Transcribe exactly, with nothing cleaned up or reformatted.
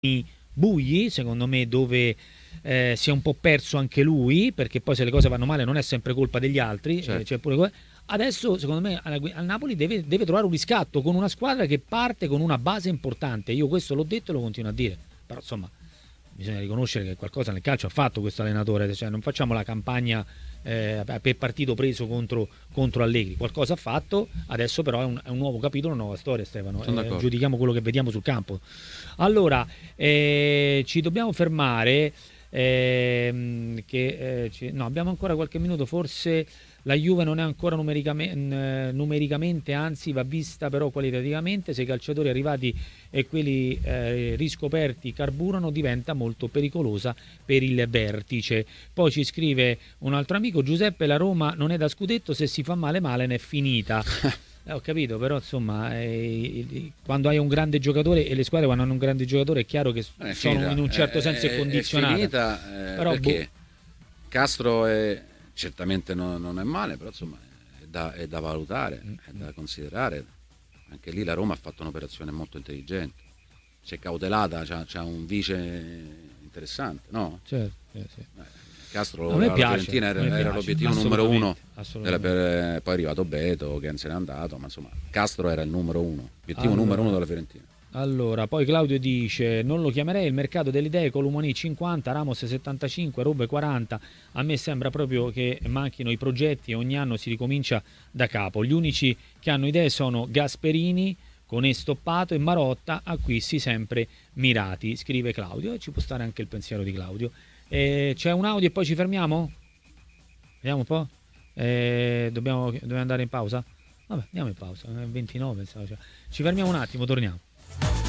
bugli, secondo me, dove eh, si è un po' perso anche lui, perché poi se le cose vanno male non è sempre colpa degli altri, Certo. eh, c'è pure que- adesso secondo me al al Napoli deve, deve trovare un riscatto con una squadra che parte con una base importante. Io questo l'ho detto e lo continuo a dire, però insomma bisogna riconoscere che qualcosa nel calcio ha fatto questo allenatore, cioè non facciamo la campagna eh, per partito preso contro, contro Allegri, qualcosa ha fatto, adesso però è un, è un nuovo capitolo, una nuova storia, Stefano, Sono eh, d'accordo. giudichiamo quello che vediamo sul campo. Allora, eh, ci dobbiamo fermare, ehm, che, eh, ci- no, abbiamo ancora qualche minuto, forse la Juve non è ancora numericamente, numericamente, anzi va vista però qualitativamente, se i calciatori arrivati e quelli eh, riscoperti carburano diventa molto pericolosa per il vertice. Poi ci scrive un altro amico, Giuseppe, la Roma non è da scudetto, se si fa male male ne è finita. Eh, ho capito, però insomma, eh, quando hai un grande giocatore e le squadre quando hanno un grande giocatore è chiaro che Non è sono in finita, un certo è, senso è è- è condizionata. finita eh, Però boh, perché Castro è, certamente no- non è male, però insomma è da, è da valutare, è da considerare. Anche lì la Roma ha fatto un'operazione molto intelligente. C'è cautelata, c'ha, c'ha un vice interessante, no? certo, eh, sì. Eh, Castro A me voleva la piace, Fiorentina, a era, me era piace, l'obiettivo numero uno. assolutamente, Era assolutamente. per- poi è arrivato Beto, che se n'è andato, ma insomma Castro era il numero uno, l'obiettivo numero uno Allora, della Fiorentina. allora, poi Claudio dice: non lo chiamerei il mercato delle idee, Colomani cinquanta, Ramos settantacinque, Robe quaranta. A me sembra proprio che manchino i progetti e ogni anno si ricomincia da capo. Gli unici che hanno idee sono Gasperini con Estoppato e Marotta, acquisti sempre mirati, scrive Claudio. E ci può stare anche il pensiero di Claudio. Eh, c'è un audio e poi ci fermiamo? Vediamo un po'. Eh, dobbiamo, dobbiamo andare in pausa? Vabbè, andiamo in pausa. È ventinove, pensavo, cioè. Ci fermiamo un attimo, torniamo.